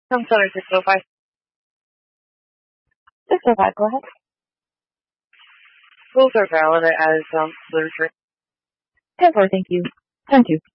I'm sorry, 605. 605, go ahead. Both are valid as literature. 10-4, thank you. 10-2.